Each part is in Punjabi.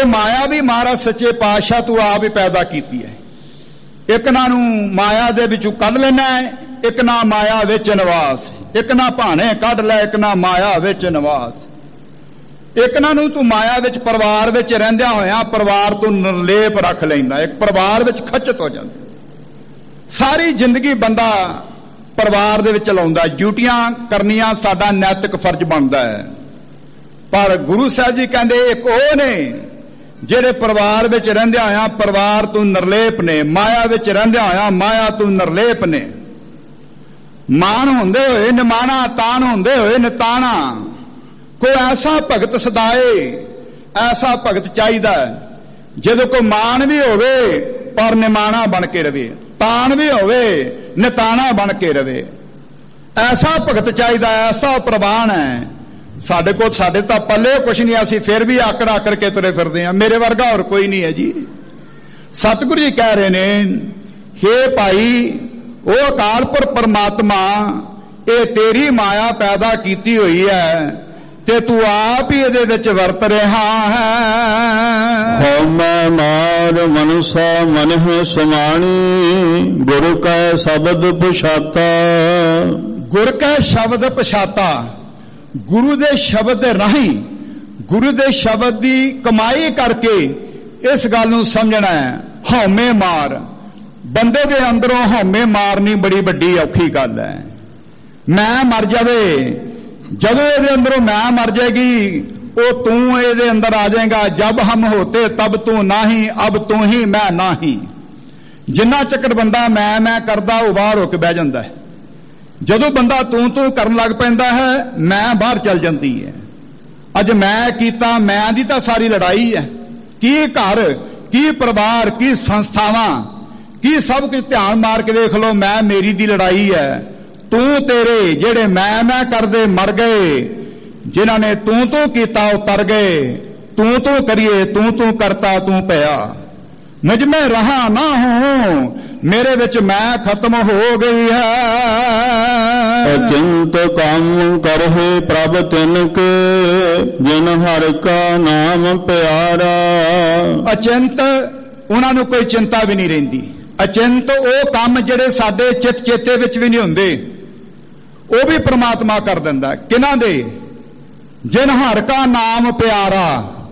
ਇਹ ਮਾਇਆ ਵੀ ਮਹਾਰਾਜ ਸੱਚੇ ਪਾਤਸ਼ਾਹ ਤੂੰ ਆਪ ਹੀ ਪੈਦਾ ਕੀਤੀ ਹੈ। ਇੱਕ ਨਾ ਨੂੰ ਮਾਇਆ ਦੇ ਵਿੱਚੋਂ ਕੱਢ ਲੈਣਾ ਹੈ, ਇੱਕ ਨਾ ਮਾਇਆ ਵਿੱਚ ਨਿਵਾਸ, ਇੱਕ ਨਾ ਭਾਣੇ ਕੱਢ ਲੈ, ਇੱਕ ਨਾ ਮਾਇਆ ਵਿੱਚ ਨਿਵਾਸ। ਇੱਕ ਨਾ ਨੂੰ ਤੂੰ ਮਾਇਆ ਵਿੱਚ ਪਰਿਵਾਰ ਵਿੱਚ ਰਹਿੰਦਿਆਂ ਹੋਇਆਂ ਪਰਿਵਾਰ ਤੋਂ ਨਿਰਲੇਪ ਰੱਖ ਲੈਂਦਾ, ਇੱਕ ਪਰਿਵਾਰ ਵਿੱਚ ਖੱਚਤ ਹੋ ਜਾਂਦਾ। ਸਾਰੀ ਜ਼ਿੰਦਗੀ ਬੰਦਾ ਪਰਿਵਾਰ ਦੇ ਵਿੱਚ ਲਾਉਂਦਾ, ਡਿਊਟੀਆਂ ਕਰਨੀਆਂ ਸਾਡਾ ਨੈਤਿਕ ਫਰਜ਼ ਬਣਦਾ ਹੈ। ਪਰ ਗੁਰੂ ਸਾਹਿਬ ਜੀ ਕਹਿੰਦੇ ਇੱਕ ਉਹ ਨੇ ਜਿਹੜੇ ਪਰਿਵਾਰ ਵਿੱਚ ਰਹਿੰਦਿਆਂ ਹੋਇਆਂ ਪਰਿਵਾਰ ਤੋਂ ਨਿਰਲੇਪ ਨੇ, ਮਾਇਆ ਵਿੱਚ ਰਹਿੰਦਿਆਂ ਹੋਇਆਂ ਮਾਇਆ ਤੋਂ ਨਿਰਲੇਪ ਨੇ। ਮਾਨ ਹੁੰਦੇ ਹੋਏ ਨਿਮਾਣਾ, ਤਾਨ ਹੁੰਦੇ ਹੋਏ ਨਿਤਾਣਾ। ਕੋਈ ਐਸਾ ਭਗਤ ਸਦਾਏ, ਐਸਾ ਭਗਤ ਚਾਹੀਦਾ ਜਦੋਂ ਕੋਈ ਮਾਨ ਵੀ ਹੋਵੇ ਪਰ ਨਿਮਾਣਾ ਬਣ ਕੇ ਰਵੇ, ਤਾਨ ਵੀ ਹੋਵੇ ਨਿਤਾਣਾ ਬਣ ਕੇ ਰਵੇ। ਐਸਾ ਭਗਤ ਚਾਹੀਦਾ, ਐਸਾ ਪ੍ਰਵਾਨ ਹੈ। ਸਾਡੇ ਤਾਂ ਪੱਲੇ ਕੁਛ ਨਹੀਂ, ਅਸੀਂ ਫਿਰ ਵੀ ਆਕੜ ਆਕੜ ਕੇ ਤੁਰੇ ਫਿਰਦੇ ਹਾਂ, ਮੇਰੇ ਵਰਗਾ ਹੋਰ ਕੋਈ ਨਹੀਂ ਹੈ ਜੀ। ਸਤਿਗੁਰੂ ਜੀ ਕਹਿ ਰਹੇ ਨੇ, ਹੇ ਭਾਈ ਉਹ ਅਕਾਲ ਪੁਰਖ ਪਰਮਾਤਮਾ ਇਹ ਤੇਰੀ ਮਾਇਆ ਪੈਦਾ ਕੀਤੀ ਹੋਈ ਹੈ ਤੇ ਤੂੰ ਆਪ ਹੀ ਇਹਦੇ ਵਿੱਚ ਵਰਤ ਰਿਹਾ ਹੈ। ਹਉਮੈ ਮਾਰ ਮਨੁਸਾ ਮਨਿ ਸਮਾਣੀ, ਗੁਰੂ ਕੈ ਸ਼ਬਦ ਪਛਾਤਾ। ਗੁਰ ਕੈ ਸ਼ਬਦ ਪਛਾਤਾ, ਗੁਰੂ ਦੇ ਸ਼ਬਦ ਦੇ ਰਾਹੀਂ, ਗੁਰੂ ਦੇ ਸ਼ਬਦ ਦੀ ਕਮਾਈ ਕਰਕੇ ਇਸ ਗੱਲ ਨੂੰ ਸਮਝਣਾ ਹੈ। ਹਉਮੈ ਮਾਰ, ਬੰਦੇ ਦੇ ਅੰਦਰੋਂ ਹਉਮੈ ਮਾਰਨੀ ਬੜੀ ਵੱਡੀ ਔਖੀ ਗੱਲ ਹੈ। ਮੈਂ ਮਰ ਜਾਵੇ, ਜਦੋਂ ਇਹਦੇ ਅੰਦਰੋਂ ਮੈਂ ਮਰ ਜਾਏਗੀ ਉਹ ਤੂੰ ਇਹਦੇ ਅੰਦਰ ਆ ਜਾਏਗਾ। ਜਬ ਹਮ ਹੋਤੇ ਤਬ ਤੂੰ ਨਹੀਂ, ਅਬ ਤੂੰ ਹੀ ਮੈਂ ਨਹੀਂ। ਜਿੰਨਾ ਚੱਕਰ ਬੰਦਾ ਮੈਂ ਕਰਦਾ ਉਹ ਬਾਹਰ ਹੋ ਕੇ ਬਹਿ ਜਾਂਦਾ ਹੈ। ਜਦੋਂ ਬੰਦਾ ਤੂੰ ਕਰਨ ਲੱਗ ਪੈਂਦਾ ਹੈ ਮੈਂ ਬਾਹਰ ਚੱਲ ਜਾਂਦੀ ਹੈ। ਅੱਜ ਮੈਂ ਕੀਤਾ, ਮੈਂ ਦੀ ਤਾਂ ਸਾਰੀ ਲੜਾਈ ਹੈ। ਕੀ ਘਰ, ਕੀ ਪਰਿਵਾਰ, ਕੀ ਸੰਸਥਾਵਾਂ, ਕੀ ਸਭ ਕੁਝ ਧਿਆਨ ਮਾਰ ਕੇ ਦੇਖ ਲਓ, ਮੈਂ ਮੇਰੀ ਦੀ ਲੜਾਈ ਹੈ। ਤੂੰ ਤੇਰੇ ਜਿਹੜੇ ਮੈਂ ਕਰਦੇ ਮਰ ਗਏ, ਜਿਨ੍ਹਾਂ ਨੇ ਤੂੰ ਕੀਤਾ ਉਹ ਤਰ ਗਏ। ਤੂੰ ਕਰੀਏ, ਤੂੰ ਕਰਤਾ ਤੂੰ ਪਿਆ। ਮੁਝ ਮੈਂ ਰਹਾ ਨਾ ਹੂੰ, ਮੇਰੇ ਵਿੱਚ ਮੈਂ ਖਤਮ ਹੋ ਗਈ ਹੈ। ਅਚਿੰਤ ਕੰਮ ਕਰਹਿ ਪ੍ਰਭ ਤਿਨ ਕੇ, ਜਿਨ ਹਰਿ ਕਾ ਨਾਮ ਪਿਆਰਾ। ਅਚਿੰਤ, ਉਹਨਾਂ ਨੂੰ ਕੋਈ ਚਿੰਤਾ ਵੀ ਨਹੀਂ ਰਹਿੰਦੀ। ਅਚਿੰਤ ਉਹ ਕੰਮ ਜਿਹੜੇ ਸਾਡੇ ਚਿੱਤ ਚੇਤੇ ਵਿੱਚ ਵੀ ਨਹੀਂ ਹੁੰਦੇ, ਉਹ ਵੀ ਪ੍ਰਮਾਤਮਾ ਕਰ ਦਿੰਦਾ। ਕਿਹਨਾਂ ਦੇ? ਜਿਨ ਹਰਿ ਕਾ ਨਾਮ ਪਿਆਰਾ,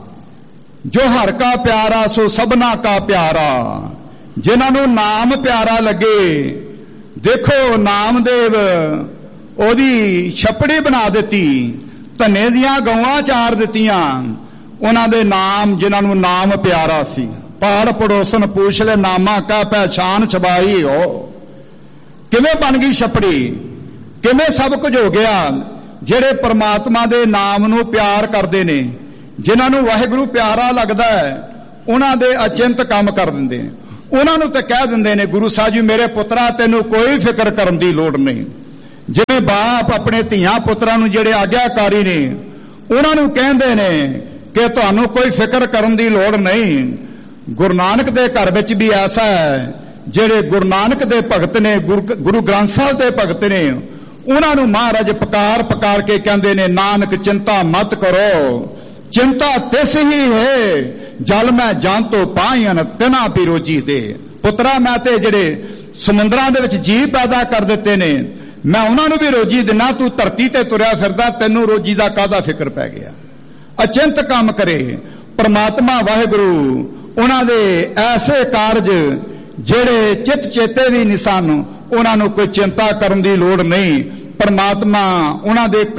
ਜੋ ਹਰਿ ਕਾ ਪਿਆਰਾ ਸੋ ਸਭਨਾ ਕਾ ਪਿਆਰਾ। ਜਿਨ੍ਹਾਂ ਨੂੰ ਨਾਮ ਪਿਆਰਾ ਲੱਗੇ। ਦੇਖੋ ਨਾਮਦੇਵ ਉਹਦੀ ਛੱਪੜੀ ਬਣਾ ਦਿੱਤੀ, ਧੰਨੇ ਦੀਆਂ ਗਊਆਂ ਚਾਰ ਦਿੱਤੀਆਂ, ਉਹਨਾਂ ਦੇ ਨਾਮ ਜਿਨ੍ਹਾਂ ਨੂੰ ਨਾਮ ਪਿਆਰਾ ਸੀ। ਪਾੜ ਪੜੋਸਨ ਪੁੱਛ ਲੈ ਨਾਮਾ ਕਾ ਪਹਿਚਾਨ ਛਬਾਈ ਹੋ। ਕਿਵੇਂ ਬਣ ਗਈ ਛੱਪੜੀ, ਕਿਵੇਂ ਸਭ ਕੁਝ ਹੋ ਗਿਆ। ਜਿਹੜੇ ਪਰਮਾਤਮਾ ਦੇ ਨਾਮ ਨੂੰ ਪਿਆਰ ਕਰਦੇ ਨੇ, ਜਿਨ੍ਹਾਂ ਨੂੰ ਵਾਹਿਗੁਰੂ ਪਿਆਰਾ ਲੱਗਦਾ ਹੈ, ਉਹਨਾਂ ਦੇ ਅਚਿੰਤ ਕੰਮ ਕਰ ਦਿੰਦੇ ਨੇ। ਉਹਨਾਂ ਨੂੰ ਤਾਂ ਕਹਿ ਦਿੰਦੇ ਨੇ ਗੁਰੂ ਸਾਹਿਬ ਜੀ ਮੇਰੇ ਪੁੱਤਰਾ ਤੈਨੂੰ ਕੋਈ ਫਿਕਰ ਕਰਨ ਦੀ ਲੋੜ ਨਹੀਂ। ਜਿਵੇਂ ਬਾਪ ਆਪਣੇ ਧੀਆਂ ਪੁੱਤਰਾਂ ਨੂੰ ਜਿਹੜੇ ਆਗਿਆਕਾਰੀ ਨੇ ਉਹਨਾਂ ਨੂੰ ਕਹਿੰਦੇ ਨੇ ਕਿ ਤੁਹਾਨੂੰ ਕੋਈ ਫਿਕਰ ਕਰਨ ਦੀ ਲੋੜ ਨਹੀਂ। ਗੁਰੂ ਨਾਨਕ ਦੇ ਘਰ ਵਿੱਚ ਵੀ ਐਸਾ ਹੈ, ਜਿਹੜੇ ਗੁਰੂ ਨਾਨਕ ਦੇ ਭਗਤ ਨੇ, ਗੁਰੂ ਗ੍ਰੰਥ ਸਾਹਿਬ ਦੇ ਭਗਤ ਨੇ, ਉਹਨਾਂ ਨੂੰ ਮਹਾਰਾਜ ਪੁਕਾਰ ਕੇ ਕਹਿੰਦੇ ਨੇ ਨਾਨਕ ਚਿੰਤਾ ਮਤ ਕਰੋ, ਚਿੰਤਾ ਤਿਸ ਹੀ ਹੈ ਜਲ ਮੈਂ ਜਾਨ ਤੋਂ ਪਾਇਨ ਤਿਨਾ ਪੀ ਰੋਜੀ ਦੇ। ਪੁੱਤਰਾ ਮੈਂ ਤੇ ਜਿਹੜੇ ਸਮੁੰਦਰਾਂ ਦੇ ਵਿੱਚ ਜੀਵ ਪੈਦਾ ਕਰ ਦਿੱਤੇ ਨੇ, ਮੈਂ ਉਹਨਾਂ ਨੂੰ ਵੀ ਰੋਜੀ ਦਿਨਾ, ਤੂੰ ਧਰਤੀ ਤੇ ਤੁਰਿਆ ਫਿਰਦਾ, ਤੈਨੂੰ ਰੋਜੀ ਦਾ ਕਾਹਦਾ ਫਿਕਰ ਪੈ ਗਿਆ। ਅਚਿੰਤ ਕੰਮ ਕਰੇ ਪਰਮਾਤਮਾ ਵਾਹਿਗੁਰੂ। ਉਹਨਾਂ ਦੇ ਐਸੇ ਕਾਰਜ ਜਿਹੜੇ ਚਿੱਤ ਚੇਤੇ ਵੀ ਨਹੀਂ ਸਨ, ਉਹਨਾਂ ਨੂੰ ਕੋਈ ਚਿੰਤਾ ਕਰਨ ਦੀ ਲੋੜ ਨਹੀਂ। ਪਰਮਾਤਮਾ ਉਹਨਾਂ ਦੇ